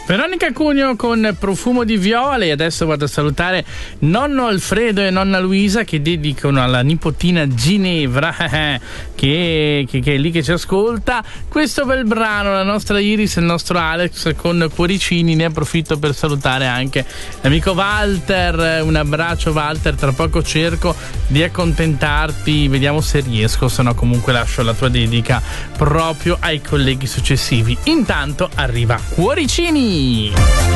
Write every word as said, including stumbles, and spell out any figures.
Veronica Cugno con Profumo di Viola. E adesso vado a salutare nonno Alfredo e nonna Luisa, che dedicano alla nipotina Ginevra che, che, che è lì che ci ascolta questo bel brano. La nostra Iris e il nostro Alex con cuoricini. Ne approfitto per salutare anche l'amico Walter. Un abbraccio Walter, tra poco cerco di accontentarti, vediamo se riesco, se no comunque lascio la tua dedica proprio ai colleghi successivi. Intanto arriva Cuoricini.